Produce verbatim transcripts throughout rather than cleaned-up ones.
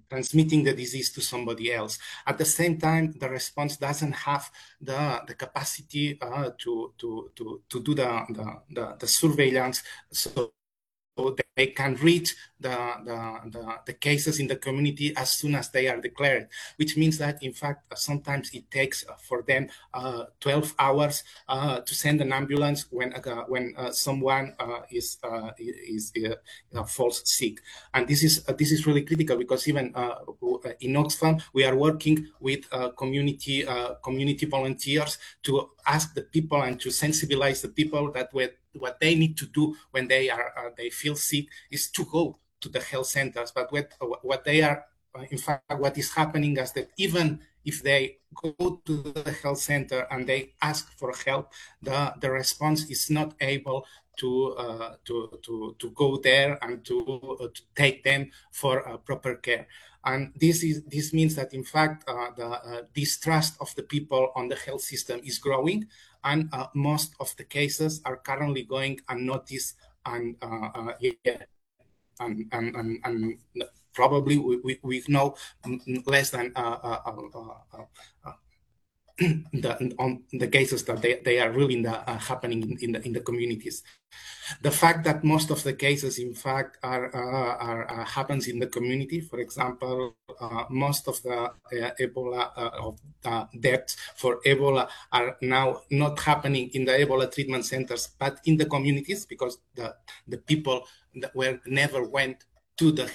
transmitting the disease to somebody else. At the same time, the response doesn't have the, the capacity uh, to, to, to, to do the, the, the, the surveillance, so they can reach the, the, the, the cases in the community as soon as they are declared, which means that, in fact, sometimes it takes for them uh, twelve hours uh, to send an ambulance when uh, when uh, someone uh, is uh, is uh, falls sick. And this is uh, this is really critical, because even uh, in Oxfam we are working with uh, community uh, community volunteers to ask the people and to sensibilize the people that with what they need to do when they are uh, they feel sick is to go to the health centers. But what what they are uh, in fact what is happening is that even if they go to the health center and they ask for help, the the response is not able to uh, to to to go there and to, uh, to take them for uh, proper care. And this is this means that, in fact, uh, the uh, distrust of the people on the health system is growing, and uh, most of the cases are currently going unnoticed, and uh, uh, yeah, and, and, and, and probably we, we, we know less than uh, uh, uh, uh, the, on the cases that they, they are really in the, uh, happening in, in, the, in the communities. The fact that most of the cases, in fact, are, uh, are uh, happens in the community. For example, uh, most of the uh, Ebola uh, of uh, deaths for Ebola are now not happening in the Ebola treatment centers, but in the communities, because the the people that were never went to the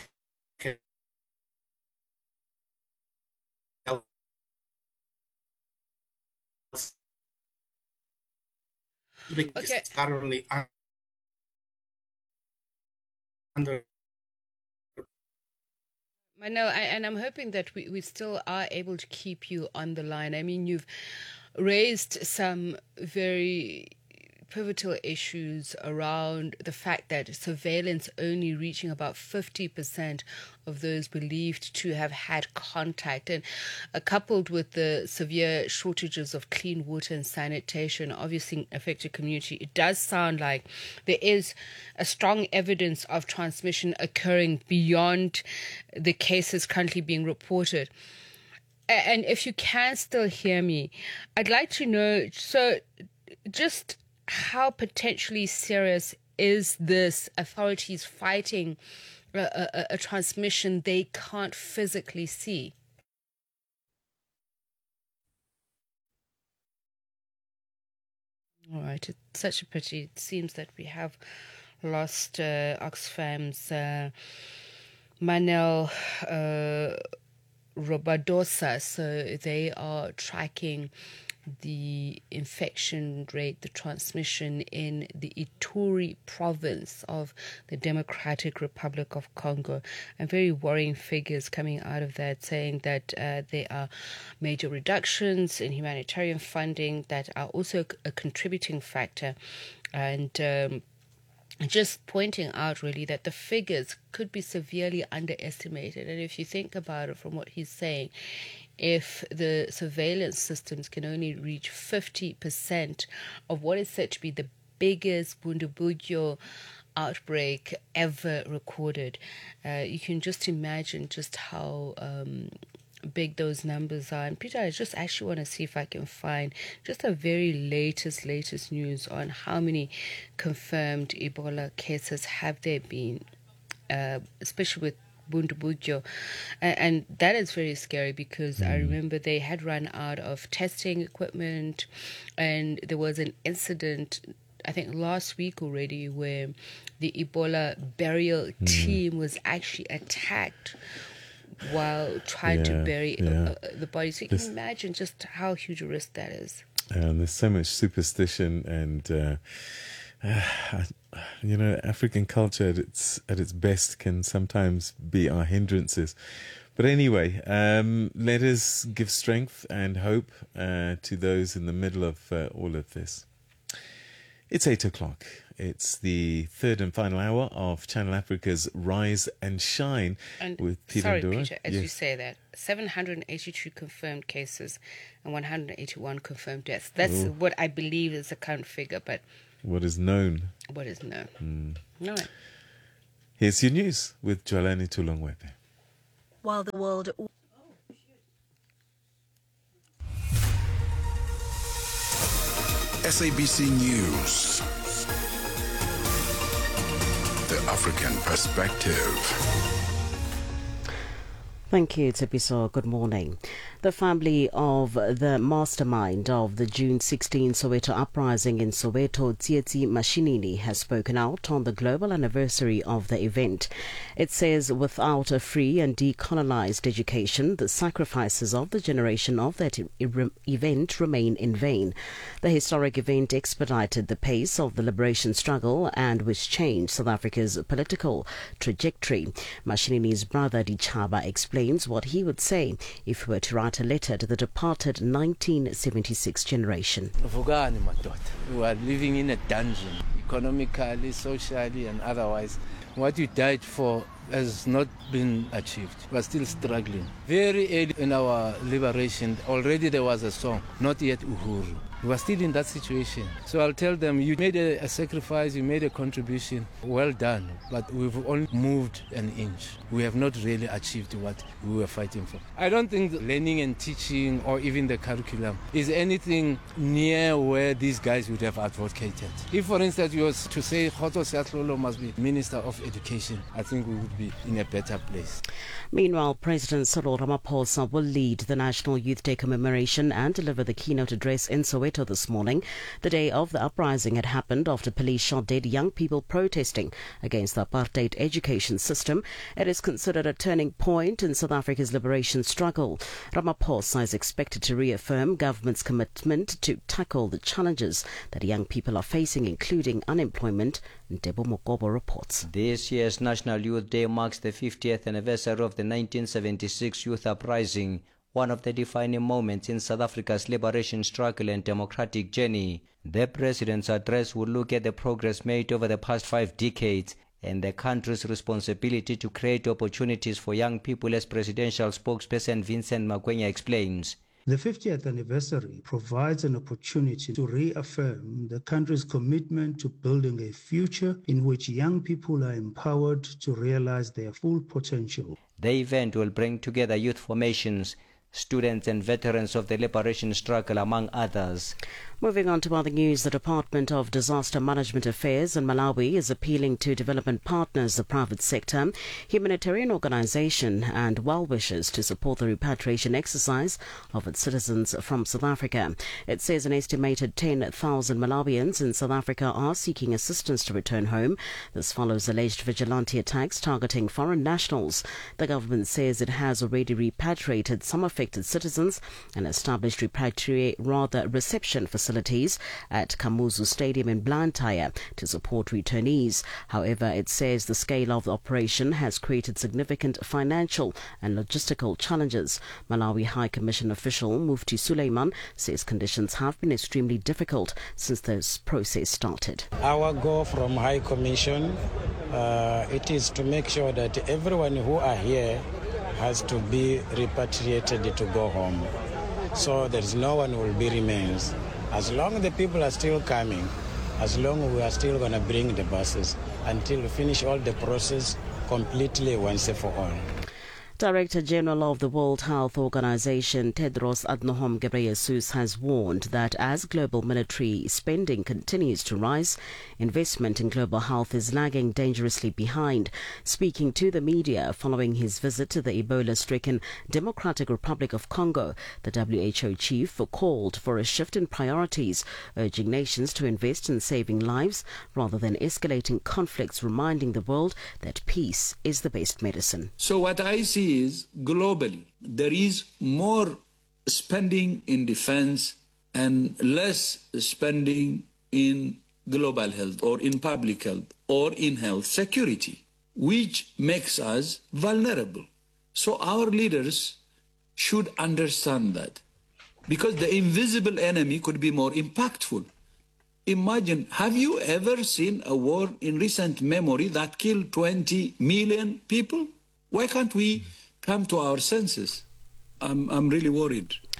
health Okay. currently under. I know, and I'm hoping that we, we still are able to keep you on the line. I mean, you've raised some very pivotal issues around the fact that surveillance only reaching about fifty percent of those believed to have had contact, and uh, coupled with the severe shortages of clean water and sanitation obviously affected community, it does sound like there is a strong evidence of transmission occurring beyond the cases currently being reported. And if you can still hear me, I'd like to know, so just how potentially serious is this, authorities fighting a, a, a transmission they can't physically see? All right, it's such a pity. It seems that we have lost uh, Oxfam's uh, Manel uh, Robadosa, so they are tracking the infection rate, the transmission in the Ituri province of the Democratic Republic of Congo, and very worrying figures coming out of that, saying that uh, there are major reductions in humanitarian funding that are also a contributing factor, and um, just pointing out really that the figures could be severely underestimated. And if you think about it from what he's saying, if the surveillance systems can only reach fifty percent of what is said to be the biggest Bundibugyo outbreak ever recorded, uh, you can just imagine just how um, big those numbers are. And Peter, I just actually want to see if I can find just the very latest, latest news on how many confirmed Ebola cases have there been, uh, especially with Bundibugyo. And, and that is very scary, because mm. I remember they had run out of testing equipment, and there was an incident, I think last week already, where the Ebola burial mm. team was actually attacked while trying yeah, to bury yeah. uh, the body. So you can imagine just how huge a risk that is. And there's so much superstition, and uh, uh, you know, African culture at its at its best can sometimes be our hindrances. But anyway, um, let us give strength and hope uh, to those in the middle of uh, all of this. It's eight o'clock. It's the third and final hour of Channel Africa's Rise and Shine and with Peter sorry, Ndura. Peter, as yes. you say that, seven hundred eighty-two confirmed cases and one hundred eighty-one confirmed deaths. That's Ooh. what I believe is the current figure, but what is known? What is known? Mm. No. Here's your news with Jolani Tulongwepe. while the world... S A B C News. The African Perspective. Thank you, Tsepiso. Good morning. The family of the mastermind of the June sixteenth Soweto uprising in Soweto, Tsietsi Mashinini, has spoken out on the global anniversary of the event. It says without a free and decolonized education, the sacrifices of the generation of that e- event remain in vain. The historic event expedited the pace of the liberation struggle and which changed South Africa's political trajectory. Mashinini's brother Dichaba explains what he would say if he were to write a letter to the departed nineteen seventy-six generation. We are living in a dungeon, economically, socially and otherwise. What you died for has not been achieved. We are still struggling. Very early in our liberation, already there was a song, not yet Uhuru. We are still in that situation. So I'll tell them, you made a, a sacrifice, you made a contribution, well done, but we've only moved an inch. We have not really achieved what we were fighting for. I don't think learning and teaching or even the curriculum is anything near where these guys would have advocated. If, for instance, you was to say Kgotso Seatlholo must be Minister of Education, I think we would be in a better place. Meanwhile, President Cyril Ramaphosa will lead the National Youth Day commemoration and deliver the keynote address in Soweto this morning. The day of the uprising had happened after police shot dead young people protesting against the apartheid education system. It is considered a turning point in South Africa's liberation struggle. Ramaphosa is expected to reaffirm government's commitment to tackle the challenges that young people are facing, including unemployment. Ndebo Mokobo reports. This year's National Youth Day marks the fiftieth anniversary of the nineteen seventy-six Youth Uprising, one of the defining moments in South Africa's liberation struggle and democratic journey. The President's address will look at the progress made over the past five decades and the country's responsibility to create opportunities for young people, as presidential spokesperson Vincent Magwenya explains. The fiftieth anniversary provides an opportunity to reaffirm the country's commitment to building a future in which young people are empowered to realize their full potential. The event will bring together youth formations, students and veterans of the liberation struggle, among others. Moving on to other news, the Department of Disaster Management Affairs in Malawi is appealing to development partners, the private sector, humanitarian organization and well-wishers to support the repatriation exercise of its citizens from South Africa. It says an estimated ten thousand Malawians in South Africa are seeking assistance to return home. This follows alleged vigilante attacks targeting foreign nationals. The government says it has already repatriated some affected citizens and established repatriate rather reception facilities at Kamuzu Stadium in Blantyre to support returnees. However, it says the scale of the operation has created significant financial and logistical challenges. Malawi High Commission official Mufti Suleiman says conditions have been extremely difficult since this process started. Our goal from High Commission, uh, it is to make sure that everyone who are here has to be repatriated to go home. So there is no one who will be remains. As long as the people are still coming, as long as we are still going to bring the buses until we finish all the process completely once and for all. Director General of the World Health Organization, Tedros Adhanom Ghebreyesus, has warned that as global military spending continues to rise, investment in global health is lagging dangerously behind. Speaking to the media following his visit to the Ebola-stricken Democratic Republic of Congo, the W H O chief called for a shift in priorities, urging nations to invest in saving lives rather than escalating conflicts, reminding the world that peace is the best medicine. So what I see is globally there is more spending in defense and less spending in global health or in public health or in health security, which makes us vulnerable. So our leaders should understand that, because the invisible enemy could be more impactful. Imagine, have you ever seen a war in recent memory that killed twenty million people? Why can't we come to our senses? I'm, I'm really worried.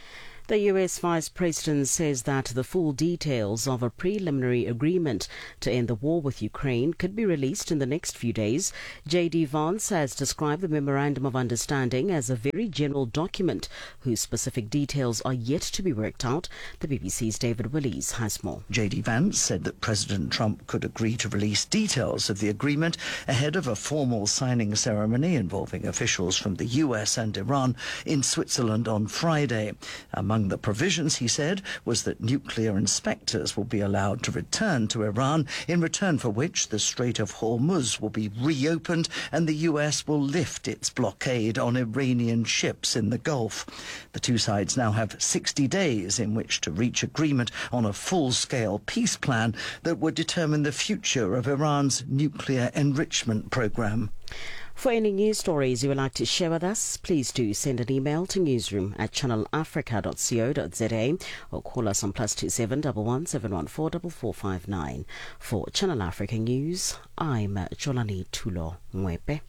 The U S Vice President says that the full details of a preliminary agreement to end the war with Ukraine could be released in the next few days. J D Vance has described the Memorandum of Understanding as a very general document whose specific details are yet to be worked out. The B B C's David Willies has more. J D Vance said that President Trump could agree to release details of the agreement ahead of a formal signing ceremony involving officials from the U S and Iran in Switzerland on Friday. Among the provisions, he said, was that nuclear inspectors will be allowed to return to Iran, in return for which the Strait of Hormuz will be reopened and the U S will lift its blockade on Iranian ships in the Gulf. The two sides now have sixty days in which to reach agreement on a full-scale peace plan that would determine the future of Iran's nuclear enrichment program. For any news stories you would like to share with us, please do send an email to newsroom at channel africa dot co dot za or call us on plus two seven one one seven one four four four five nine. For Channel Africa News, I'm Jolani Tulo Mwepe.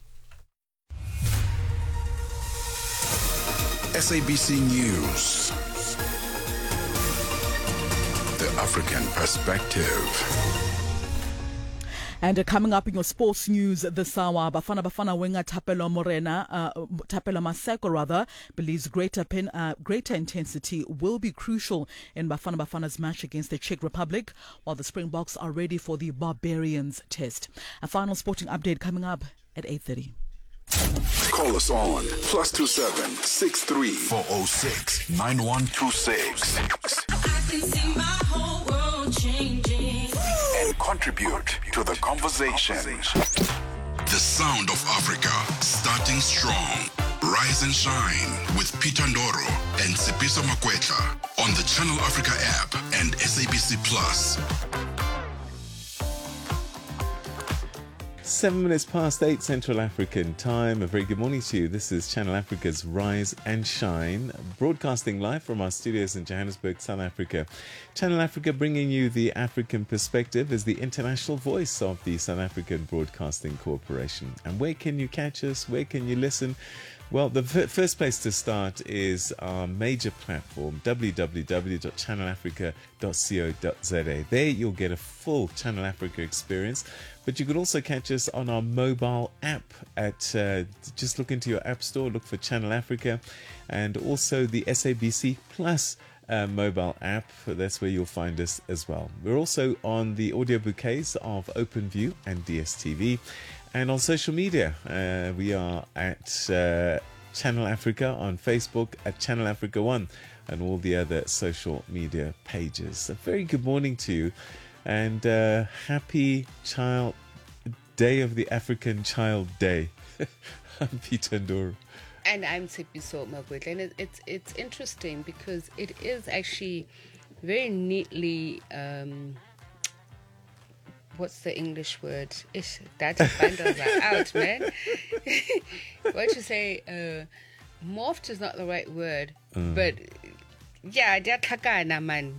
S A B C News. The African Perspective. And uh, coming up in your sports news this hour, Bafana Bafana winger Thapelo Morena, uh, Thapelo Maseko rather, believes greater pen, uh, greater intensity will be crucial in Bafana Bafana's match against the Czech Republic, while the Springboks are ready for the Barbarians test. A final sporting update coming up at eight thirty. Call us on plus two seven six three four zero six nine one two six. I can see my whole world changing. And contribute to the conversation. The sound of Africa, starting strong. Rise and shine with Peter Ndoro and Sipiso Makwetla on the Channel Africa app and S A B C Plus. Seven minutes past eight Central African time. A very good morning to you. This is Channel Africa's Rise and Shine, broadcasting live from our studios in Johannesburg, South Africa. Channel Africa bringing you the African perspective as the international voice of the South African Broadcasting Corporation. And where can you catch us? Where can you listen? Well, the f- first place to start is our major platform, w w w dot channel africa dot co dot za. There you'll get a full Channel Africa experience, but you can also catch us on our mobile app. At uh, just look into your app store, look for Channel Africa, and also the S A B C Plus uh, mobile app. That's where you'll find us as well. We're also on the audio bouquets of OpenView and D S T V. And on social media, uh, we are at uh, Channel Africa on Facebook, at Channel Africa One, and all the other social media pages. A very good morning to you, and uh, happy Child Day of the African Child Day. I'm Peter Ndoro. And I'm Sipiso Makwetla. And it, it's it's interesting because it is actually very neatly. Um, What's the English word? Ish, data bundles are out, man. What you say? Uh, morphed is not the right word, mm. but yeah, they're takana, man.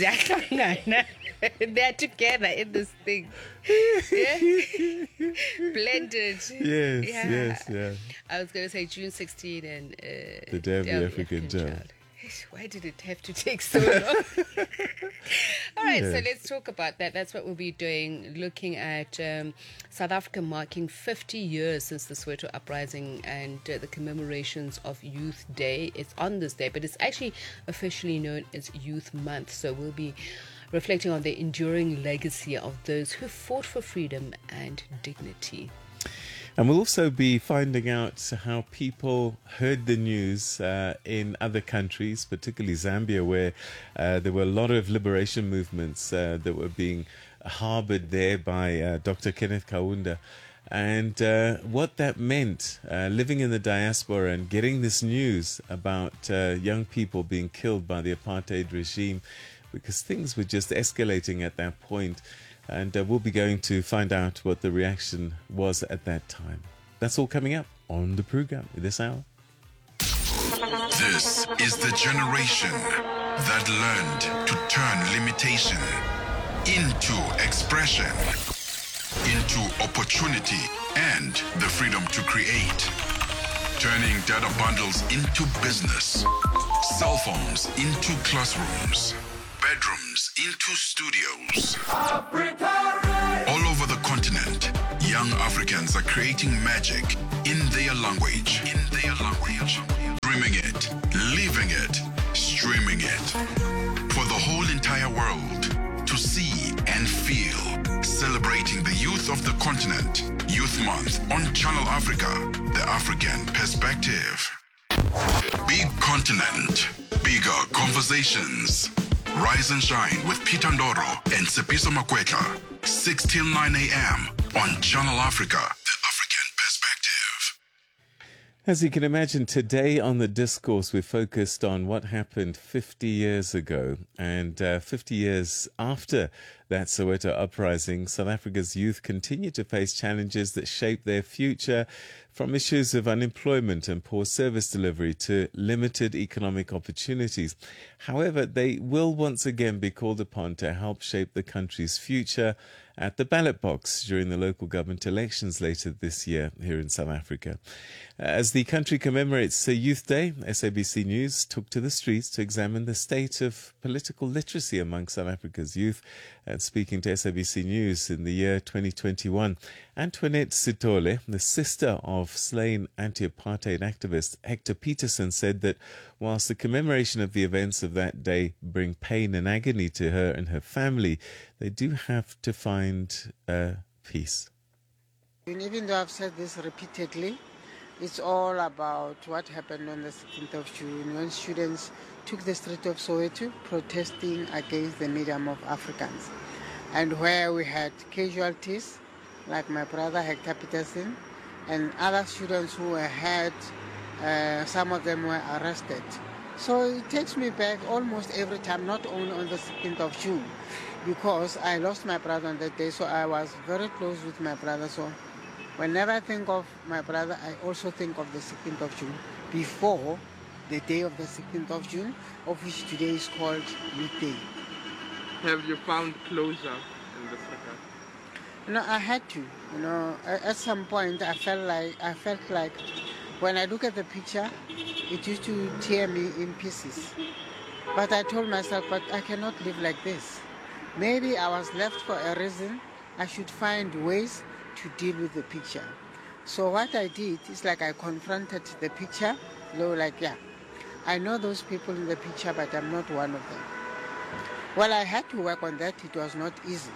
They're together in this thing. Yeah? Blended. Yes, yeah. yes, yeah. I was going to say June sixteenth and uh, the Day of the African, African Child. Child. Why did it have to take so long? All right, yes. So let's talk about that. That's what we'll be doing, looking at um, South Africa marking fifty years since the Soweto uprising and uh, the commemorations of Youth Day. It's on this day, but it's actually officially known as Youth Month. So we'll be reflecting on the enduring legacy of those who fought for freedom and dignity. And we'll also be finding out how people heard the news uh, in other countries, particularly Zambia, where uh, there were a lot of liberation movements uh, that were being harbored there by uh, Doctor Kenneth Kaunda. And uh, what that meant, uh, living in the diaspora and getting this news about uh, young people being killed by the apartheid regime, because things were just escalating at that point. And uh, we'll be going to find out what the reaction was at that time. That's all coming up on the program this hour. This is the generation that learned to turn limitation into expression, into opportunity and the freedom to create. Turning data bundles into business, cell phones into classrooms, bedrooms into studios. All over the continent, young Africans are creating magic in their language. In their language. Dreaming it, living it, streaming it. For the whole entire world to see and feel. Celebrating the youth of the continent. Youth Month on Channel Africa, the African perspective. Big continent, bigger conversations. Rise and shine with Peter Ndoro and Sepiso Makwetla. six till nine a.m. on Channel Africa, the African perspective. As you can imagine, today on The Discourse, we're focused on what happened fifty years ago. And uh, fifty years after that Soweto uprising, South Africa's youth continue to face challenges that shape their future, from issues of unemployment and poor service delivery to limited economic opportunities. However, they will once again be called upon to help shape the country's future at the ballot box during the local government elections later this year here in South Africa. As the country commemorates Youth Day, S A B C News took to the streets to examine the state of political literacy among South Africa's youth. And speaking to S A B C News in the year twenty twenty-one, Antoinette Sitole, the sister of slain anti-apartheid activist Hector Peterson, said that whilst the commemoration of the events of that day bring pain and agony to her and her family, they do have to find uh, peace. Even though I've said this repeatedly, it's all about what happened on the sixteenth of June when students took the street of Soweto protesting against the medium of Africans, and where we had casualties like my brother Hector Peterson and other students who were hurt. Uh, some of them were arrested. So it takes me back almost every time, not only on the sixteenth of June, because I lost my brother on that day, so I was very close with my brother. So whenever I think of my brother, I also think of the sixteenth of June, before the day of the sixteenth of June, of which today is called Youth Day. Have you found closure in this regard? No, I had to. You know, at some point, I felt like I felt like when I look at the picture, it used to tear me in pieces. But I told myself, but I cannot live like this. Maybe I was left for a reason. I should find ways to deal with the picture. So what I did is like I confronted the picture. You know, like, yeah, I know those people in the picture, but I'm not one of them. Well, I had to work on that. It was not easy.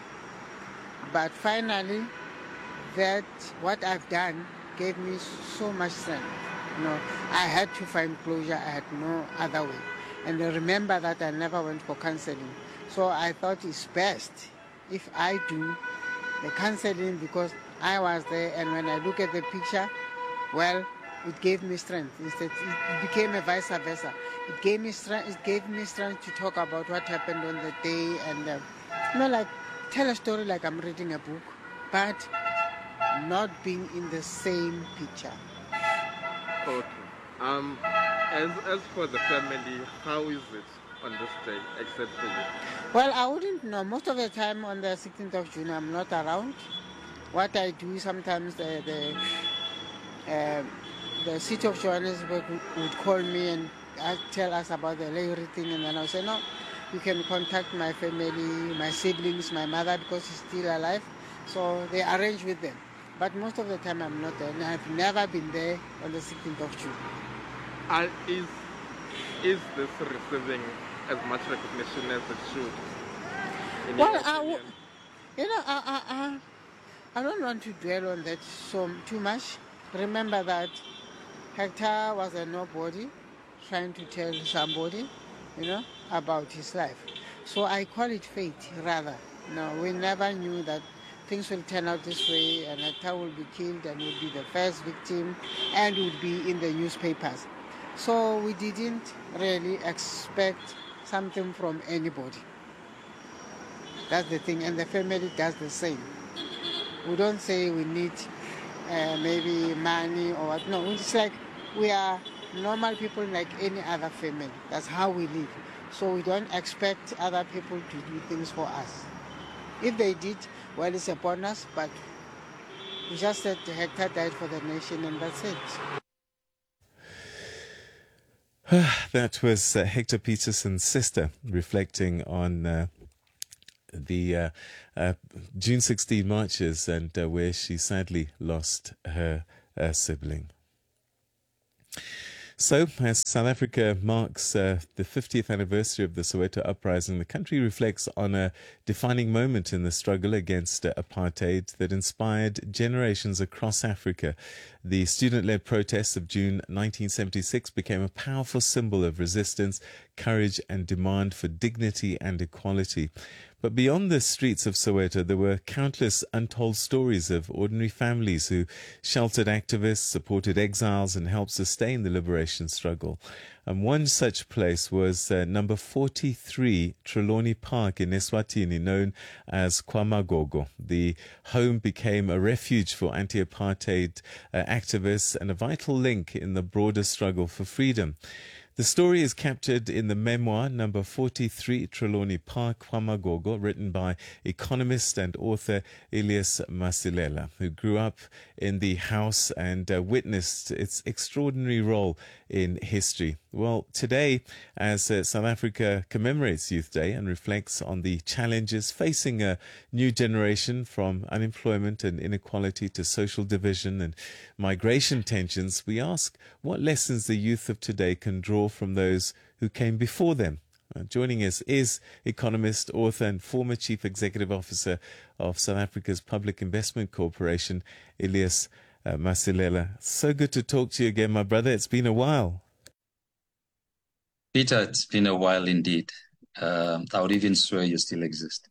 But finally, that what I've done gave me so much strength. You know, I had to find closure. I had no other way. And I remember that I never went for counseling. So I thought it's best if I do the counseling, because I was there, and when I look at the picture, well, it gave me strength. Instead, it became a vice versa. It gave me strength. It gave me strength to talk about what happened on the day, and uh, you know, like tell a story like I'm reading a book, but not being in the same picture. Okay. Um, as as for the family, how is it on this day, except for you? Well, I wouldn't know. Most of the time on the sixteenth of June, I'm not around. What I do sometimes, the the, uh, the city of Johannesburg would call me and tell us about the Larry thing, and then I'll say, no, you can contact my family, my siblings, my mother, because she's still alive. So they arrange with them. But most of the time I'm not there, and I've never been there on the sixteenth of June. Uh, is, is this receiving as much recognition as it should? In well, I w- you know, I, I, I, I don't want to dwell on that so too much. Remember that Hector was a nobody trying to tell somebody, you know, about his life. So I call it fate, rather. No, we never knew that things will turn out this way, and Hector will be killed and will be the first victim and would be in the newspapers. So we didn't really expect something from anybody. That's the thing, and the family does the same. We don't say we need uh, maybe money or what. No, it's like we are normal people like any other family. That's how we live. So we don't expect other people to do things for us. If they did, well, it's a bonus, but we just said Hector died for the nation, and that's it. That was uh, Hector Peterson's sister reflecting on uh, the uh, uh, June sixteenth marches and uh, where she sadly lost her uh, sibling. So, as South Africa marks uh, the fiftieth anniversary of the Soweto uprising, the country reflects on a defining moment in the struggle against uh, apartheid that inspired generations across Africa. The student-led protests of June nineteen seventy-six became a powerful symbol of resistance, courage, and demand for dignity and equality. But beyond the streets of Soweto, there were countless untold stories of ordinary families who sheltered activists, supported exiles, and helped sustain the liberation struggle. And one such place was uh, number forty-three Trelawney Park in Eswatini, known as KwaMagogo. The home became a refuge for anti-apartheid uh, activists and a vital link in the broader struggle for freedom. The story is captured in the memoir number forty-three Trelawney Park, KwaMagogo, written by economist and author Elias Masilela, who grew up in the house and uh, witnessed its extraordinary role in history. Well, today, as uh, South Africa commemorates Youth Day and reflects on the challenges facing a new generation, from unemployment and inequality to social division and migration tensions, we ask what lessons the youth of today can draw from those who came before them. Uh, joining us is economist, author and former Chief Executive Officer of South Africa's Public Investment Corporation, Elias uh, Masilela. So good to talk to you again, my brother. It's been a while. Peter, it's been a while indeed. Um, I would even swear you still exist.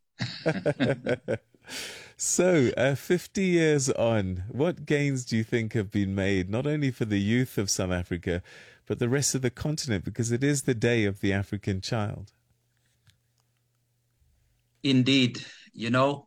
So, uh, fifty years on, what gains do you think have been made, not only for the youth of South Africa, but the rest of the continent, because it is the Day of the African Child? Indeed. You know,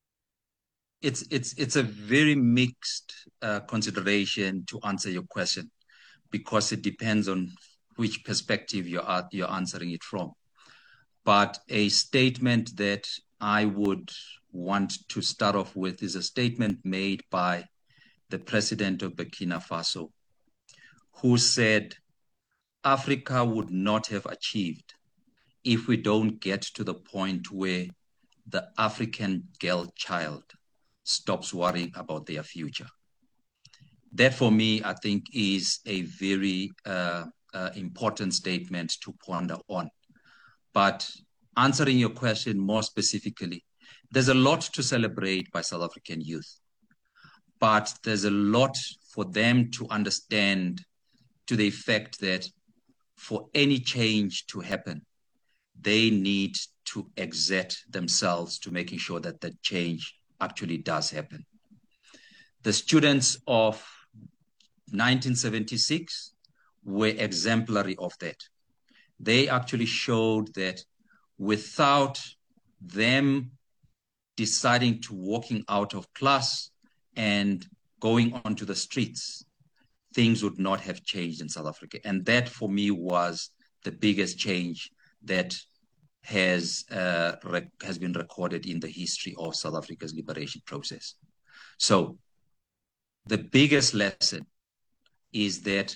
it's it's it's a very mixed uh, consideration to answer your question, because it depends on which perspective you're, you're answering it from. But a statement that I would want to start off with is a statement made by the president of Burkina Faso, who said, Africa would not have achieved if we don't get to the point where the African girl child stops worrying about their future. That, for me, I think is a very uh, uh, important statement to ponder on. But answering your question more specifically, there's a lot to celebrate by South African youth, but there's a lot for them to understand, to the effect that for any change to happen, they need to exert themselves to making sure that the change actually does happen. The students of nineteen seventy-six were exemplary of that. They actually showed that without them deciding to walking out of class and going onto the streets, things would not have changed in South Africa. And that, for me, was the biggest change that has uh, rec- has been recorded in the history of South Africa's liberation process. So the biggest lesson is that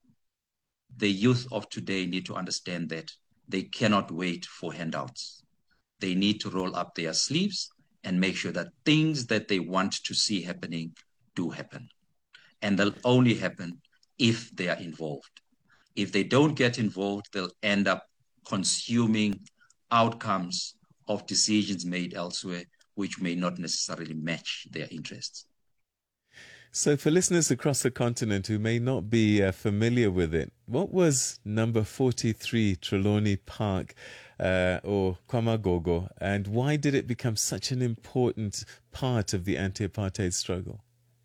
the youth of today need to understand that they cannot wait for handouts. They need to roll up their sleeves and make sure that things that they want to see happening do happen. And they'll only happen if they are involved. If they don't get involved, they'll end up consuming outcomes of decisions made elsewhere, which may not necessarily match their interests. So for listeners across the continent who may not be uh, familiar with it, what was number forty-three Trelawney Park uh, or KwaMagogo, and why did it become such an important part of the anti-apartheid struggle?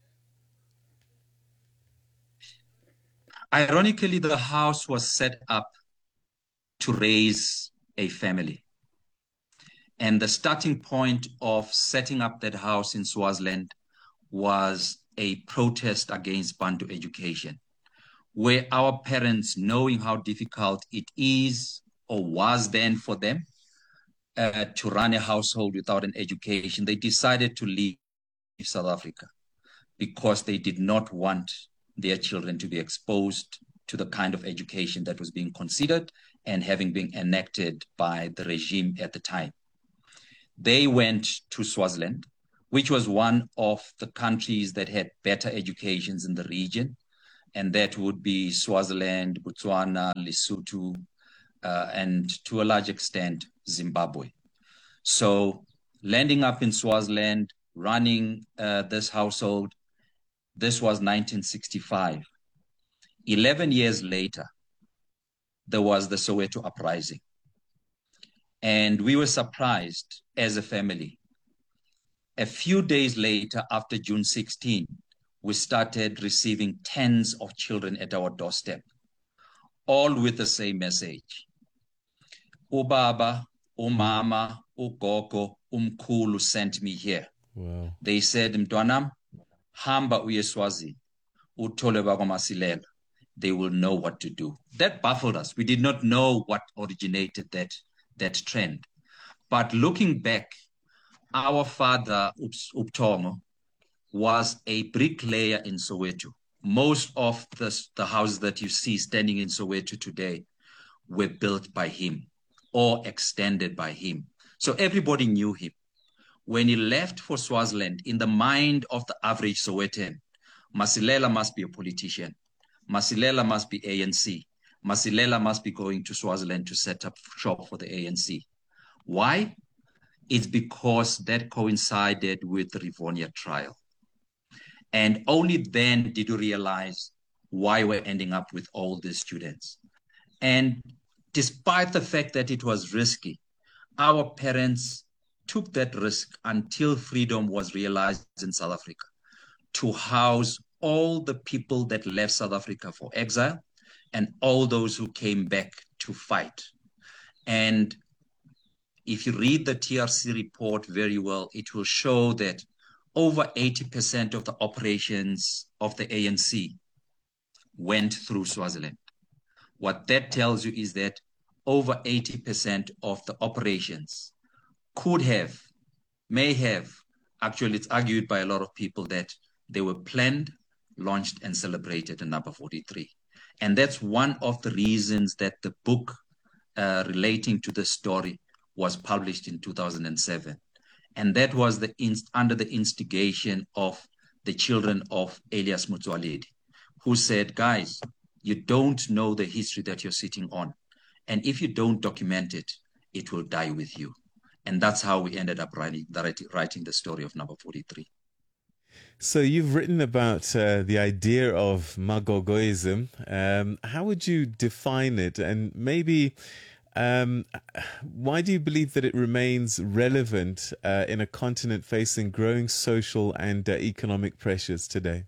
Ironically, the house was set up to raise a family. And the starting point of setting up that house in Swaziland was a protest against Bantu education, where our parents, knowing how difficult it is or was then for them uh, to run a household without an education, they decided to leave South Africa because they did not want their children to be exposed to the kind of education that was being considered and having been enacted by the regime at the time. They went to Swaziland, which was one of the countries that had better educations in the region, and that would be Swaziland, Botswana, Lesotho, uh, and to a large extent, Zimbabwe. So landing up in Swaziland, running uh, this household, this was nineteen sixty-five. Eleven years later, there was the Soweto uprising. And we were surprised as a family. A few days later, after June sixteenth, we started receiving tens of children at our doorstep, all with the same message. Ubaba, umama, ugogo, umkhulu sent me here. Wow. They said, Mtwanam, hamba uye Swazi, uthole bakwamasilela. They will know what to do. That baffled us. We did not know what originated that, that trend. But looking back, our father, Uptongo, was a bricklayer in Soweto. Most of the, the houses that you see standing in Soweto today were built by him or extended by him. So everybody knew him. When he left for Swaziland, in the mind of the average Sowetan, Masilela must be a politician. Masilela must be A N C. Masilela must be going to Swaziland to set up shop for the A N C. Why? It's because that coincided with the Rivonia trial. And only then did we realize why we're ending up with all these students. And despite the fact that it was risky, our parents took that risk until freedom was realized in South Africa to house all the people that left South Africa for exile and all those who came back to fight. And if you read the T R C report very well, it will show that over eighty percent of the operations of the A N C went through Swaziland. What that tells you is that over eighty percent of the operations could have, may have, actually it's argued by a lot of people that they were planned, launched and celebrated in number forty-three. And that's one of the reasons that the book uh, relating to the story was published in two thousand seven. And that was the inst- under the instigation of the children of Elias Motsoaledi, who said, guys, you don't know the history that you're sitting on. And if you don't document it, it will die with you. And that's how we ended up writing, writing the story of number forty-three. So you've written about uh, the idea of Magogoism. Um, how would you define it? And maybe um, why do you believe that it remains relevant uh, in a continent facing growing social and uh, economic pressures today?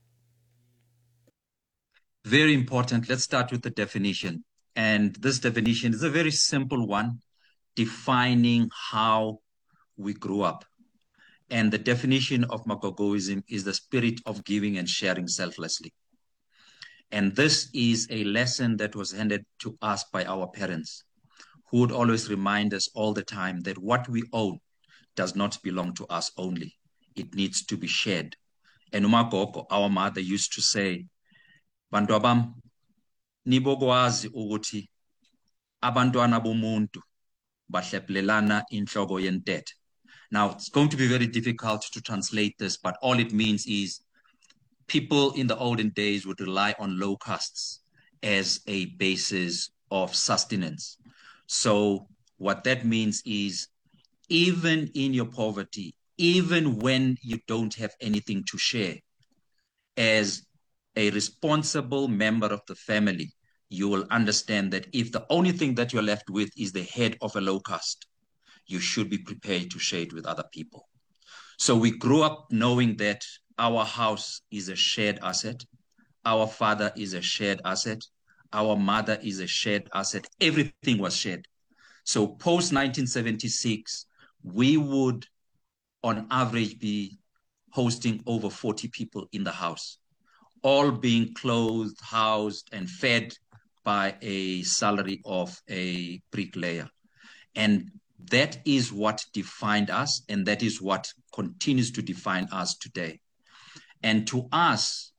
Very important. Let's start with the definition. And this definition is a very simple one, defining how we grew up. And the definition of Magogoism is the spirit of giving and sharing selflessly. And this is a lesson that was handed to us by our parents, who would always remind us all the time that what we own does not belong to us only. It needs to be shared. And umagogo, our mother, used to say, Bantwabam, nibokwazi ukuthi abantwana bomuntu bahleplelana inhloko yentethe. Now, it's going to be very difficult to translate this, but all it means is people in the olden days would rely on locusts as a basis of sustenance. So what that means is even in your poverty, even when you don't have anything to share, as a responsible member of the family, you will understand that if the only thing that you're left with is the head of a locust, you should be prepared to share it with other people. So we grew up knowing that our house is a shared asset. Our father is a shared asset. Our mother is a shared asset. Everything was shared. So post nineteen seventy-six, we would on average be hosting over forty people in the house, all being clothed, housed, and fed by a salary of a bricklayer. And that is what defined us, and that is what continues to define us today. And to us,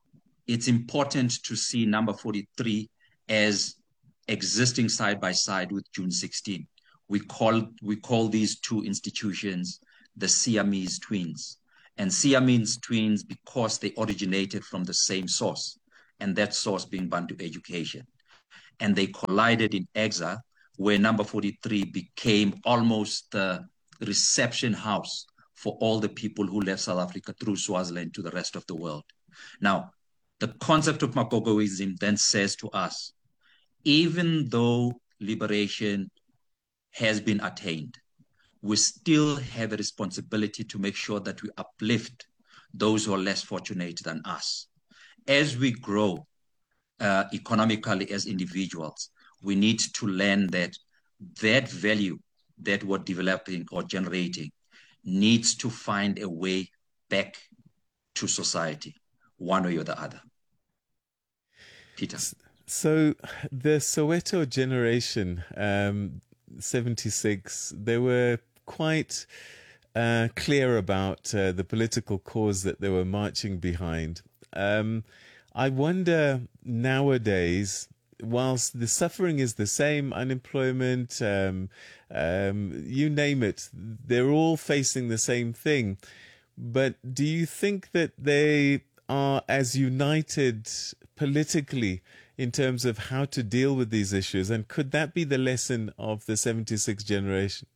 it's important to see number forty-three as existing side by side with June sixteenth. We call, we call these two institutions the Siamese twins. And Siamese twins because they originated from the same source, and that source being Bantu education. And they collided in exile, where number forty-three became almost the reception house for all the people who left South Africa through Swaziland to the rest of the world. Now, the concept of Magogoism then says to us, even though liberation has been attained, we still have a responsibility to make sure that we uplift those who are less fortunate than us. As we grow uh, economically as individuals, we need to learn that that value that we're developing or generating needs to find a way back to society, one way or the other. Peter. So the Soweto generation, um, seventy-six, they were quite uh, clear about uh, the political cause that they were marching behind. Um, I wonder nowadays, whilst the suffering is the same, unemployment, um, um, you name it, they're all facing the same thing. But do you think that they are as united politically in terms of how to deal with these issues? And could that be the lesson of the seventy-six generation?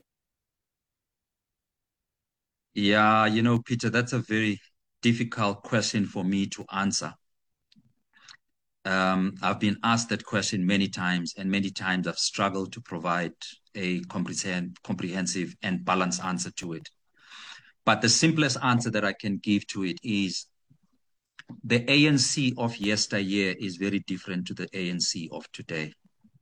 Yeah, you know, Peter, that's a very difficult question for me to answer. Um, I've been asked that question many times, and many times I've struggled to provide a comprehensive and balanced answer to it. But the simplest answer that I can give to it is the A N C of yesteryear is very different to the A N C of today.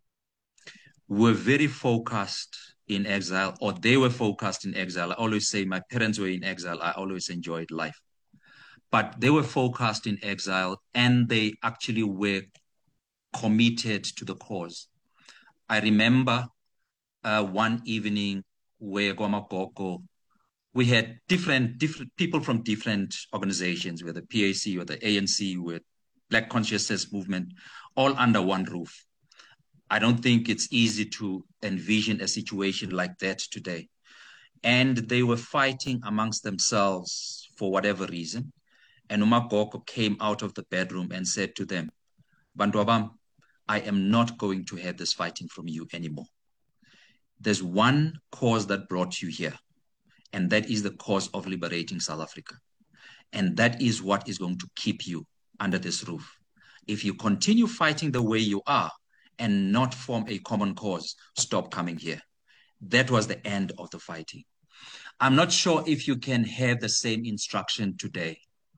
We're very focused in exile, or they were focused in exile. I always say my parents were in exile. I always enjoyed life. But they were focused in exile, and they actually were committed to the cause. I remember uh, one evening where Gomagogo, we had different different people from different organizations, whether P A C or the A N C, with Black Consciousness Movement, all under one roof. I don't think it's easy to envision a situation like that today. And they were fighting amongst themselves for whatever reason. And Umagogo came out of the bedroom and said to them, Bantuabam, I am not going to have this fighting from you anymore. There's one cause that brought you here, and that is the cause of liberating South Africa. And that is what is going to keep you under this roof. If you continue fighting the way you are and not form a common cause, stop coming here. That was the end of the fighting. I'm not sure if you can have the same instruction today.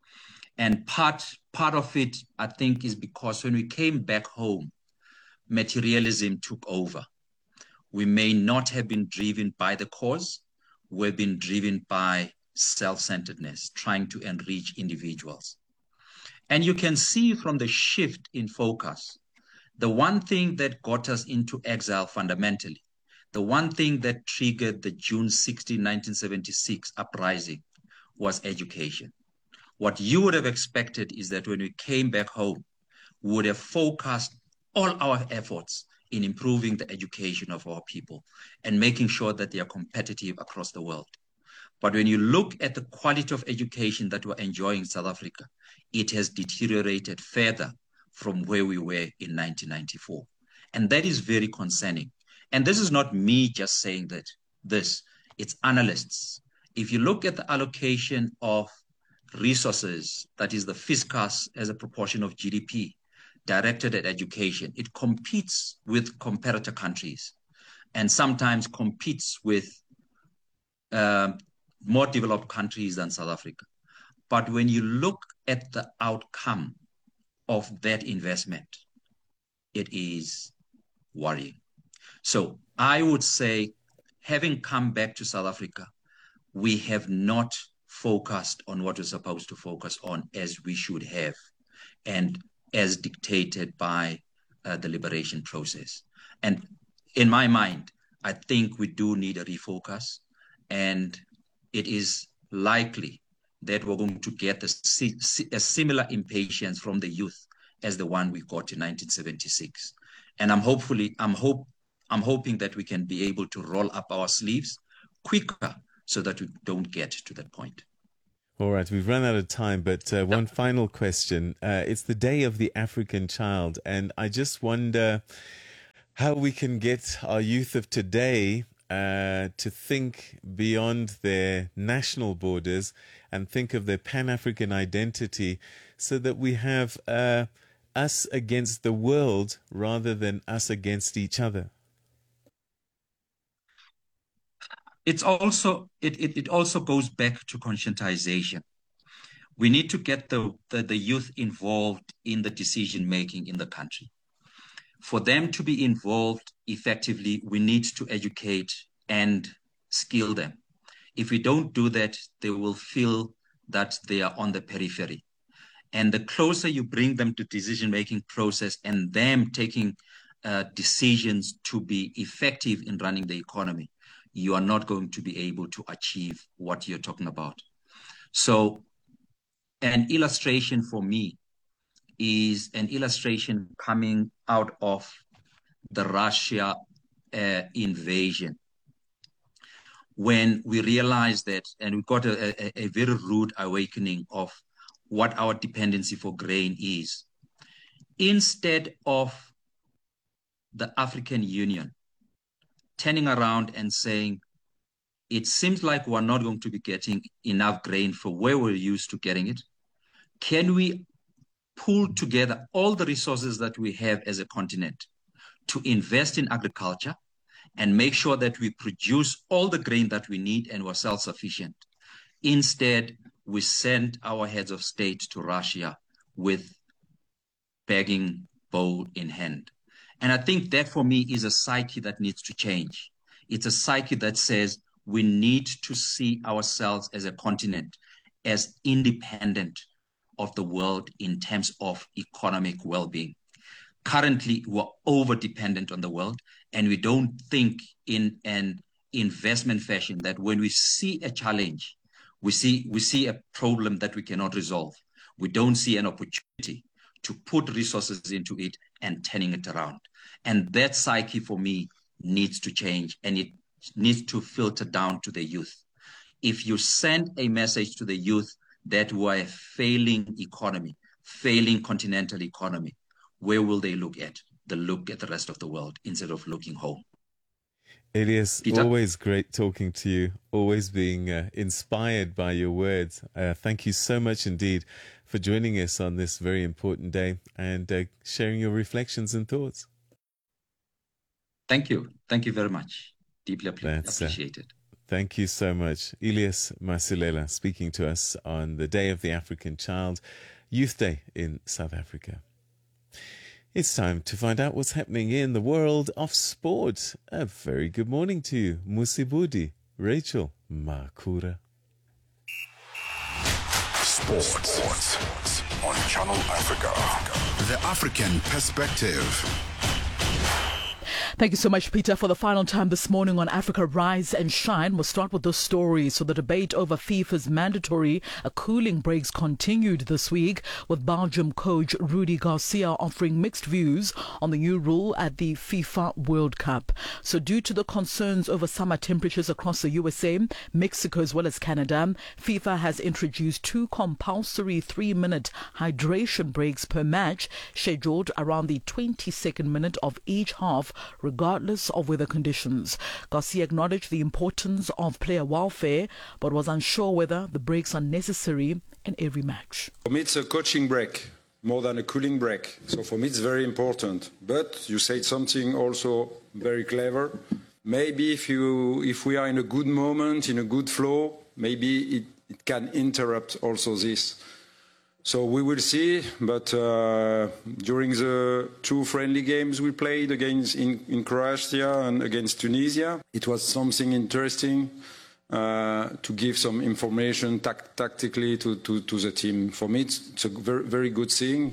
And part, part of it, I think, is because when we came back home, materialism took over. We may not have been driven by the cause. We've been driven by self-centeredness, trying to enrich individuals. And you can see from the shift in focus, the one thing that got us into exile fundamentally, the one thing that triggered the June sixteenth, nineteen seventy-six uprising was education. What you would have expected is that when we came back home, we would have focused all our efforts in improving the education of our people and making sure that they are competitive across the world. But when you look at the quality of education that we're enjoying in South Africa, it has deteriorated further from where we were in nineteen ninety-four. And that is very concerning. And this is not me just saying that this, it's analysts. If you look at the allocation of resources, that is the fiscus as a proportion of G D P, directed at education, it competes with comparator countries and sometimes competes with uh, more developed countries than South Africa. But when you look at the outcome of that investment, it is worrying. So I would say, having come back to South Africa, we have not focused on what we're supposed to focus on as we should have, and as dictated by uh, the liberation process. And in my mind, I think we do need a refocus, and it is likely that we're going to get a, a similar impatience from the youth as the one we got in nineteen seventy-six. And I'm hopefully, I'm hope, I'm hoping that we can be able to roll up our sleeves quicker so that we don't get to that point. All right, we've run out of time, but uh, one final question. Uh, it's the Day of the African Child, and I just wonder how we can get our youth of today uh, to think beyond their national borders and think of their Pan-African identity so that we have uh, us against the world rather than us against each other. It's also, it, it, it also goes back to conscientization. We need to get the, the, the youth involved in the decision-making in the country. For them to be involved effectively, we need to educate and skill them. If we don't do that, they will feel that they are on the periphery. And the closer you bring them to decision-making process and them taking uh, decisions to be effective in running the economy, you are not going to be able to achieve what you're talking about. So an illustration for me is an illustration coming out of the Russia uh, invasion. When we realized that, and we got a, a, a very rude awakening of what our dependency for grain is. Instead of the African Union turning around and saying, it seems like we're not going to be getting enough grain for where we're used to getting it. Can we pull together all the resources that we have as a continent to invest in agriculture and make sure that we produce all the grain that we need and we're self-sufficient? Instead, we send our heads of state to Russia with begging bowl in hand. And I think that for me is a psyche that needs to change. It's a psyche that says we need to see ourselves as a continent as independent of the world in terms of economic well-being. Currently, we're over-dependent on the world, and we don't think in an investment fashion that when we see a challenge, we see, we see a problem that we cannot resolve. We don't see an opportunity to put resources into it and turning it around. And that psyche for me needs to change, and it needs to filter down to the youth. If you send a message to the youth that we're a failing economy, failing continental economy, where will they look at? They'll look at the rest of the world instead of looking home. Elias, Peter? Always great talking to you, always being uh, inspired by your words. Uh, thank you so much indeed for joining us on this very important day and uh, sharing your reflections and thoughts. Thank you. Thank you very much. Deeply That's, appreciated. Uh, thank you so much. Elias Masilela speaking to us on the Day of the African Child, Youth Day in South Africa. It's time to find out what's happening in the world of sport. A very good morning to you, Musibudi, Rachel Makura. Sports. Sports on Channel Africa. The African Perspective. Thank you so much, Peter, for the final time this morning on Africa Rise and Shine. We'll start with this story. So the debate over FIFA's mandatory cooling breaks continued this week, with Belgium coach Rudy Garcia offering mixed views on the new rule at the FIFA World Cup. So due to the concerns over summer temperatures across the U S A, Mexico as well as Canada, FIFA has introduced two compulsory three-minute hydration breaks per match, scheduled around the twenty-second minute of each half, regardless of weather conditions. Garcia acknowledged the importance of player welfare, but was unsure whether the breaks are necessary in every match. For me, it's a coaching break more than a cooling break. So for me, it's very important. But you said something also very clever. Maybe if you, if we are in a good moment, in a good flow, maybe it, it can interrupt also this. So we will see, but uh, during the two friendly games we played against in, in Croatia and against Tunisia, it was something interesting uh, to give some information tac tactically to, to, to the team. For me, it's, it's a very, very good thing.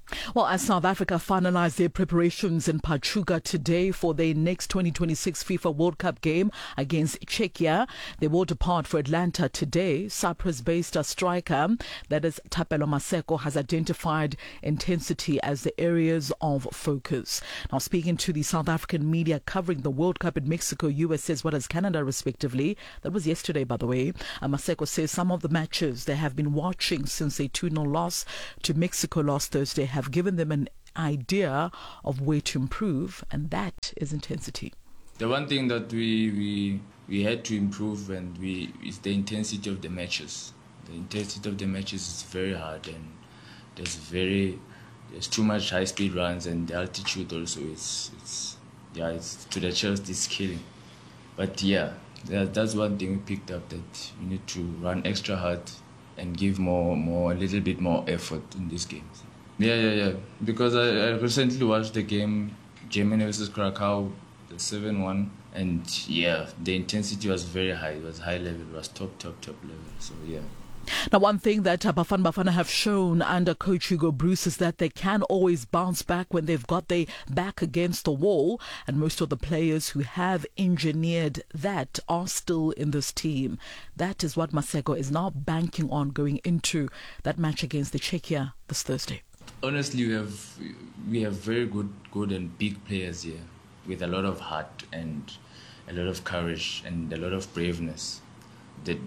Well, as South Africa finalised their preparations in Pachuca today for their next twenty twenty-six FIFA World Cup game against Czechia, they will depart for Atlanta today. Cyprus-based striker, that is Thapelo Maseko, has identified intensity as the areas of focus. Now, speaking to the South African media covering the World Cup in Mexico, U S as well as Canada, respectively, that was yesterday, by the way, uh, Maseko says some of the matches they have been watching since a two nil loss to Mexico last Thursday have given them an idea of where to improve, and that is intensity. The one thing that we we we had to improve and we is the intensity of the matches. The intensity of the matches is very hard, and there's very there's too much high speed runs, and the altitude also is it's yeah it's to the chest it's killing. But yeah, that, that's one thing we picked up, that you need to run extra hard and give more more a little bit more effort in these games. Yeah, yeah, yeah. Because I, I recently watched the game, Germany versus Krakow, the seven one, and yeah, the intensity was very high. It was high level. It was top, top, top level. So yeah. Now, one thing that uh, Bafana Bafana have shown under coach Hugo Bruce is that they can always bounce back when they've got their back against the wall, and most of the players who have engineered that are still in this team. That is what Maseko is now banking on going into that match against the Czechia this Thursday. Honestly, we have we have very good, good and big players here with a lot of heart and a lot of courage and a lot of braveness. That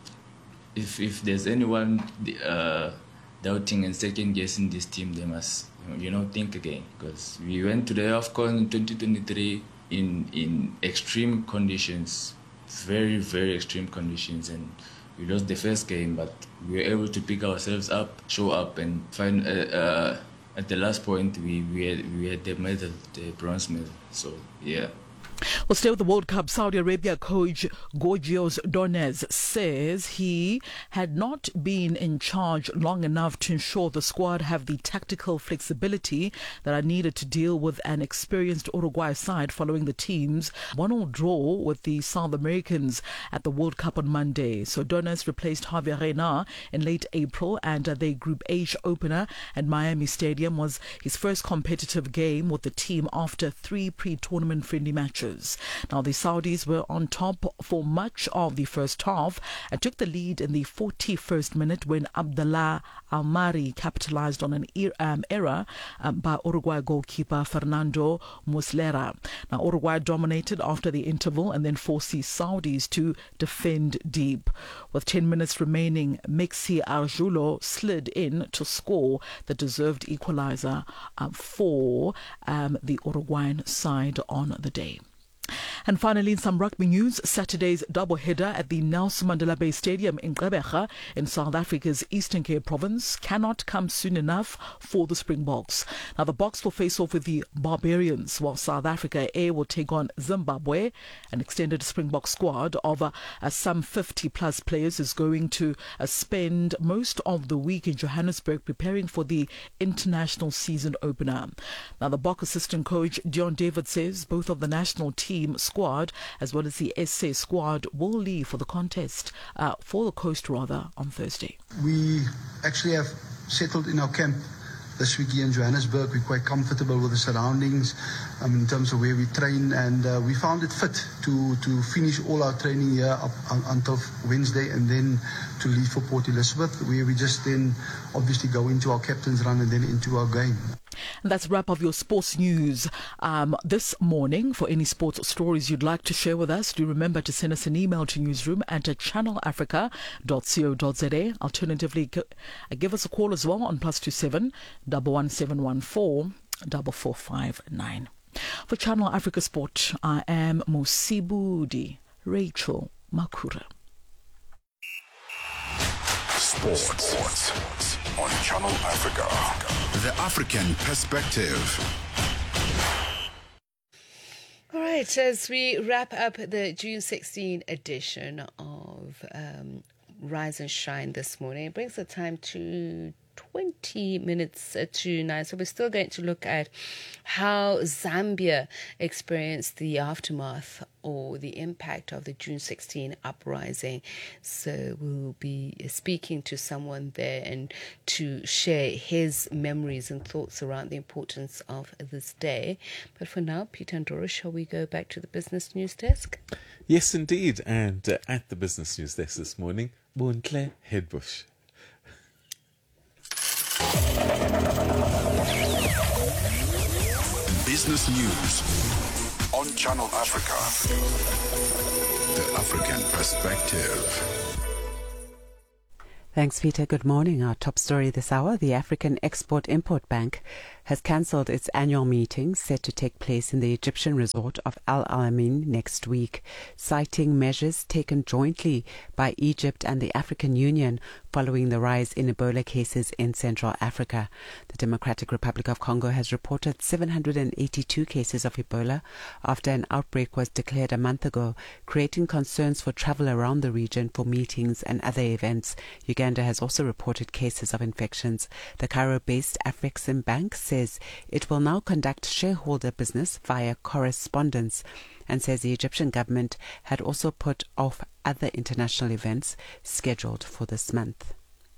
if if there's anyone uh, doubting and second guessing this team, they must you know think again, because we went to the AFCON in twenty twenty-three in in extreme conditions, very very extreme conditions, and we lost the first game, but we were able to pick ourselves up, show up, and find uh, uh, at the last point we we had, we had the medal, the bronze medal. So yeah. Well, still with the World Cup, Saudi Arabia coach Gorgios Donez says he had not been in charge long enough to ensure the squad have the tactical flexibility that are needed to deal with an experienced Uruguay side following the team's one all draw with the South Americans at the World Cup on Monday. So Donez replaced Javier Reina in late April, and uh, their Group H opener at Miami Stadium was his first competitive game with the team after three pre-tournament friendly matches. Now, the Saudis were on top for much of the first half and took the lead in the forty-first minute when Abdallah Almari capitalized on an er- um, error um, by Uruguay goalkeeper Fernando Muslera. Now, Uruguay dominated after the interval and then forced the Saudis to defend deep. With ten minutes remaining, Mexi Arjulo slid in to score the deserved equalizer uh, for um, the Uruguayan side on the day. And finally, in some rugby news, Saturday's doubleheader at the Nelson Mandela Bay Stadium in Gqeberha in South Africa's Eastern Cape province cannot come soon enough for the Springboks. Now, the Boks will face off with the Barbarians, while South Africa A will take on Zimbabwe. An extended Springbok squad of uh, uh, some fifty plus players is going to uh, spend most of the week in Johannesburg preparing for the international season opener. Now, the Bok assistant coach Dion David says both of the national team squad as well as the S A squad will leave for the contest, uh, for the coast rather, on Thursday. We actually have settled in our camp this week here in Johannesburg. We're quite comfortable with the surroundings um, in terms of where we train, and uh, we found it fit to, to finish all our training here up un- until Wednesday and then to leave for Port Elizabeth, where we just then obviously go into our captain's run and then into our game. And that's a wrap of your sports news um, this morning. For any sports stories you'd like to share with us, do remember to send us an email to newsroom at channel africa dot co dot za. Alternatively, give us a call as well on plus two seven one one seven one four four four five nine. For Channel Africa Sport, I am Musibudi Rachel Makura. Sports on Channel Africa. The African Perspective. All right, as we wrap up the June sixteenth edition of um, Rise and Shine this morning, it brings the time to twenty minutes to nine. So we're still going to look at how Zambia experienced the aftermath or the impact of the June sixteenth uprising. So we'll be speaking to someone there and to share his memories and thoughts around the importance of this day. But for now, Peter and Doris, shall we go back to the business news desk? Yes, indeed. And uh, at the business news desk this morning, Bontle Headbush. Business News on Channel Africa. The African Perspective. Thanks, Peter. Good morning. Our top story this hour, the African Export-Import Bank has cancelled its annual meeting set to take place in the Egyptian resort of Al Alamein next week, citing measures taken jointly by Egypt and the African Union following the rise in Ebola cases in Central Africa. The Democratic Republic of Congo has reported seven hundred eighty-two cases of Ebola after an outbreak was declared a month ago, creating concerns for travel around the region for meetings and other events. Uganda has also reported cases of infections. The Cairo-based Afrexim Bank says it will now conduct shareholder business via correspondence and says the Egyptian government had also put off other international events scheduled for this month.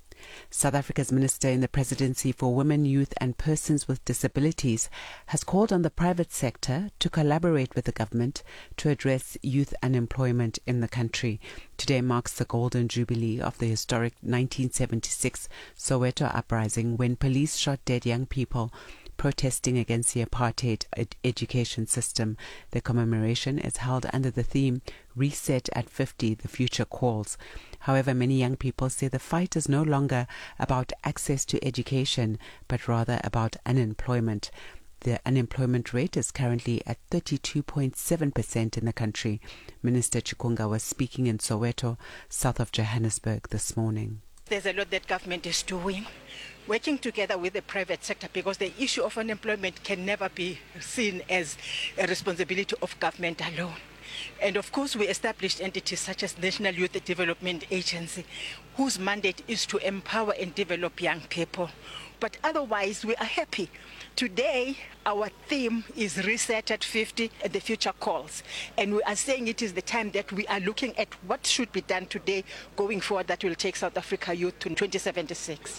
South Africa's Minister in the Presidency for Women, Youth and Persons with Disabilities has called on the private sector to collaborate with the government to address youth unemployment in the country. Today marks the golden jubilee of the historic nineteen seventy-six Soweto uprising, when police shot dead young people protesting against the apartheid ed- education system. The commemoration is held under the theme Reset at fifty, the Future Calls. However, many young people say the fight is no longer about access to education, but rather about unemployment. The unemployment rate is currently at thirty-two point seven percent in the country. Minister Chikunga was speaking in Soweto, south of Johannesburg, this morning. There's a lot that government is doing, working together with the private sector, because the issue of unemployment can never be seen as a responsibility of government alone. And of course, we established entities such as National Youth Development Agency, whose mandate is to empower and develop young people. But otherwise, we are happy. Today, our theme is Reset at fifty, and the Future Calls. And we are saying it is the time that we are looking at what should be done today going forward that will take South Africa youth to twenty seventy-six.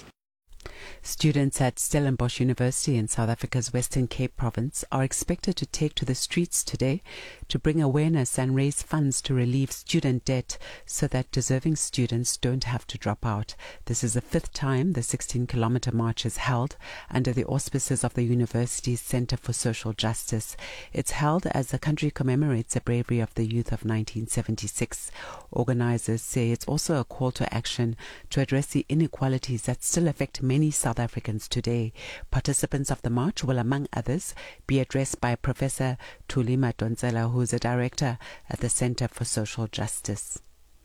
Students at Stellenbosch University in South Africa's Western Cape province are expected to take to the streets today to bring awareness and raise funds to relieve student debt so that deserving students don't have to drop out. This is the fifth time the sixteen kilometer march is held under the auspices of the university's Centre for Social Justice. It's held as the country commemorates the bravery of the youth of nineteen seventy-six. Organizers say it's also a call to action to address the inequalities that still affect many South Africans today. Participants of the march will, among others, be addressed by Professor Thuli Madonsela, who is a director at the Centre for Social Justice.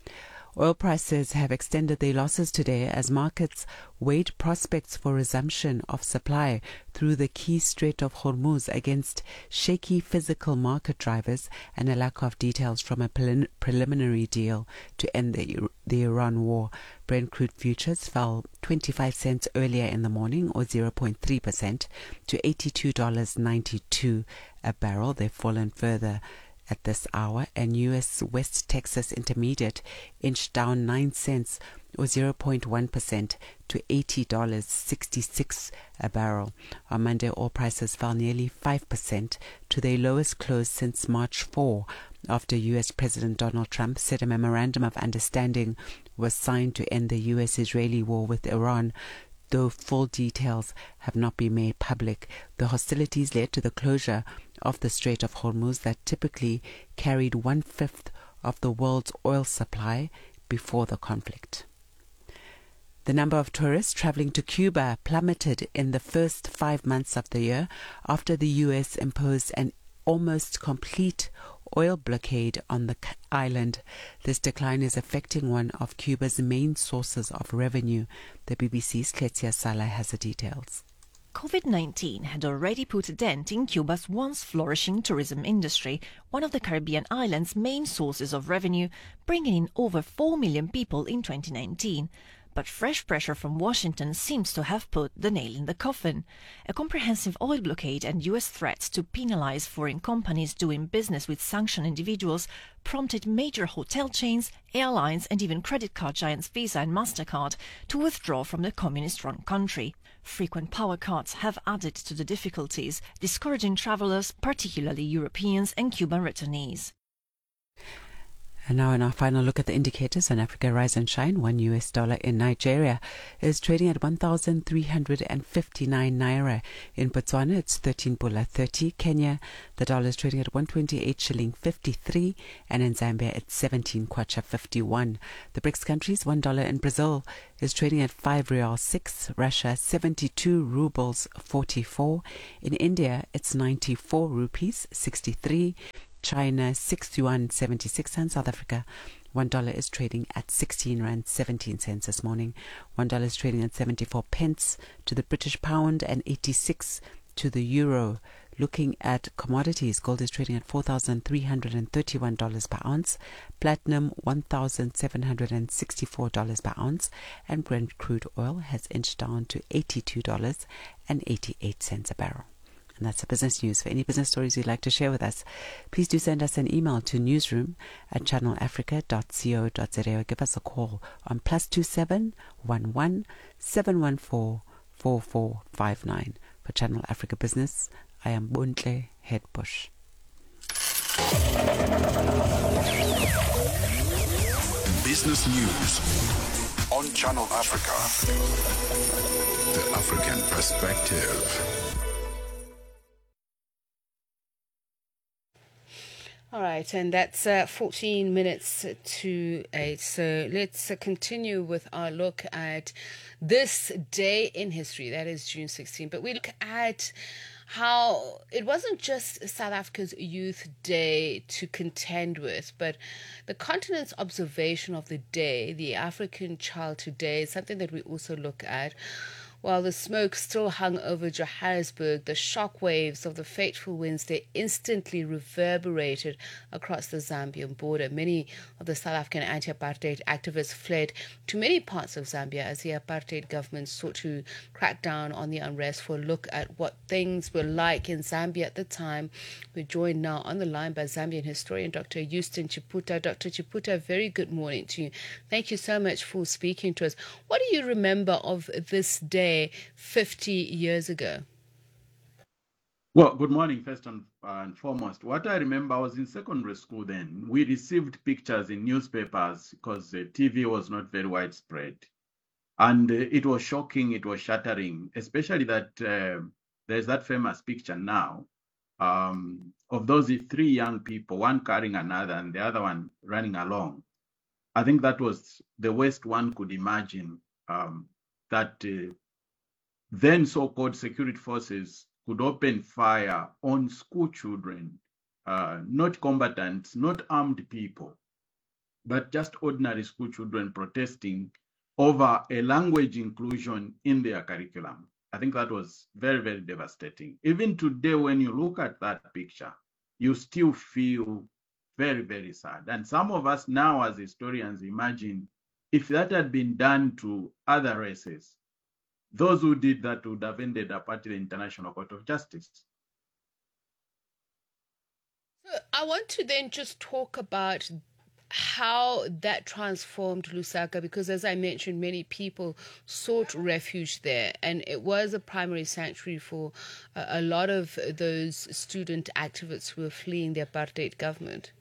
Oil prices have extended their losses today as markets weighed prospects for resumption of supply through the key Strait of Hormuz against shaky physical market drivers and a lack of details from a prelim- preliminary deal to end the, the Iran war. Brent crude futures fell twenty-five cents earlier in the morning, or zero point three percent, to eighty-two dollars and ninety-two cents a barrel. They've fallen further at this hour, and U S West Texas Intermediate inched down nine cents or zero point one percent to eighty dollars and sixty-six cents a barrel. On Monday, oil prices fell nearly five percent to their lowest close since March fourth, after U S President Donald Trump said a memorandum of understanding was signed to end the U S-Israeli war with Iran, though full details have not been made public. The hostilities led to the closure of the Strait of Hormuz that typically carried one-fifth of the world's oil supply before the conflict. The number of tourists traveling to Cuba plummeted in the first five months of the year after the U S imposed an almost complete oil blockade on the island. This decline is affecting one of Cuba's main sources of revenue. The B B C's Kletia Salah has the details. COVID nineteen had already put a dent in Cuba's once flourishing tourism industry, one of the Caribbean island's main sources of revenue, bringing in over four million people in twenty nineteen. But fresh pressure from Washington seems to have put the nail in the coffin. A comprehensive oil blockade and U S threats to penalize foreign companies doing business with sanctioned individuals prompted major hotel chains, airlines and even credit card giants Visa and MasterCard to withdraw from the communist-run country. Frequent power cuts have added to the difficulties, discouraging travelers, particularly Europeans and Cuban returnees. And now in our final look at the indicators on Africa Rise and Shine, one U S dollar in Nigeria is trading at one thousand three hundred fifty-nine naira. In Botswana, it's thirteen pula thirty. Kenya, the dollar is trading at one twenty-eight shilling fifty-three. And in Zambia, it's seventeen kwacha fifty-one. The BRICS countries, one dollar in Brazil is trading at five real six. Russia, seventy-two rubles forty-four. In India, it's ninety-four rupees sixty-three. China, six yuan seventy-six, and South Africa, one dollar is trading at sixteen rand seventeen cents this morning. One dollar is trading at seventy-four pence to the British pound and eighty-six to the euro. Looking at commodities, gold is trading at four thousand three hundred thirty-one dollars per ounce, platinum one thousand seven hundred sixty-four dollars per ounce, and Brent crude oil has inched down to eighty-two dollars and eighty-eight cents a barrel. And that's the business news. For any business stories you'd like to share with us, please do send us an email to newsroom at channel africa dot co dot za or give us a call on plus two seven one one seven one four four four five nine. For Channel Africa Business, I am Bontle Headbush. Business news on Channel Africa. The African perspective. All right, and that's uh, fourteen minutes to eight. So let's uh, continue with our look at this day in history. That is June sixteenth. But we look at how it wasn't just South Africa's Youth Day to contend with, but the continent's observation of the day, the African Child Today, is something that we also look at. While the smoke still hung over Johannesburg, the shockwaves of the fateful Wednesday instantly reverberated across the Zambian border. Many of the South African anti-apartheid activists fled to many parts of Zambia as the apartheid government sought to crack down on the unrest. For a look at what things were like in Zambia at the time, we're joined now on the line by Zambian historian Doctor Houston Chiputa. Doctor Chiputa, very good morning to you. Thank you so much for speaking to us. What do you remember of this day fifty years ago? Well, good morning, first and, uh, and foremost. What I remember, I was in secondary school then. We received pictures in newspapers because the T V was not very widespread. And uh, it was shocking, it was shattering, especially that uh, there's that famous picture now um, of those three young people, one carrying another and the other one running along. I think that was the worst one could imagine, um, that uh, then so-called security forces could open fire on school children, uh, not combatants, not armed people, but just ordinary school children protesting over a language inclusion in their curriculum. I think that was very, very devastating. Even today, when you look at that picture, you still feel very, very sad. And some of us now as historians imagine if that had been done to other races, those who did that would have ended up at the International Court of Justice. So I want to then just talk about how that transformed Lusaka, because as I mentioned, many people sought refuge there, and it was a primary sanctuary for a, a lot of those student activists who were fleeing the apartheid government.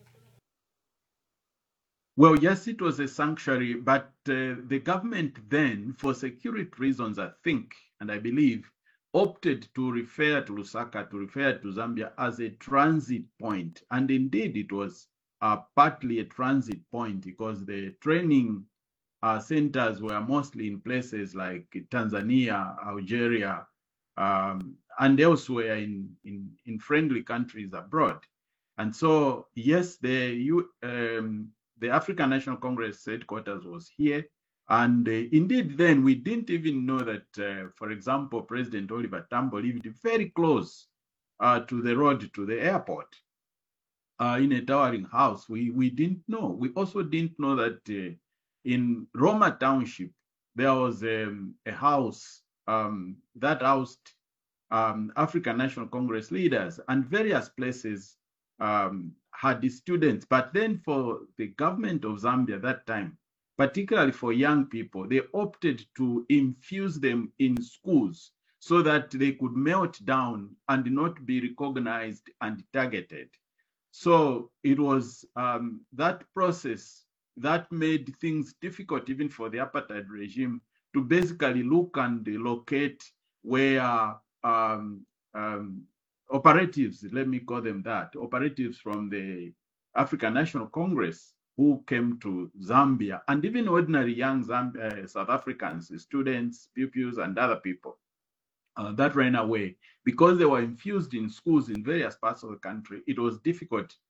Well, yes, it was a sanctuary, but uh, the government then, for security reasons, I think, and I believe, opted to refer to Lusaka, to refer to Zambia as a transit point. And indeed, it was uh, partly a transit point because the training uh, centers were mostly in places like Tanzania, Algeria, um, and elsewhere in, in, in friendly countries abroad. And so, yes, the you. Um, The African National Congress headquarters was here. And uh, indeed, then we didn't even know that, uh, for example, President Oliver Tambo lived very close uh, to the road to the airport uh, in a towering house. We, we didn't know. We also didn't know that uh, in Roma Township, there was um, a house um, that housed um, African National Congress leaders, and various places um, had the students. But then for the government of Zambia that time, particularly for young people, they opted to infuse them in schools so that they could melt down and not be recognized and targeted. So it was um, that process that made things difficult even for the apartheid regime to basically look and locate where um, um, operatives, let me call them that, operatives from the African National Congress who came to Zambia, and even ordinary young Zambia, uh, South Africans, students, pupils, and other people uh, that ran away. Because they were infused in schools in various parts of the country, it was difficult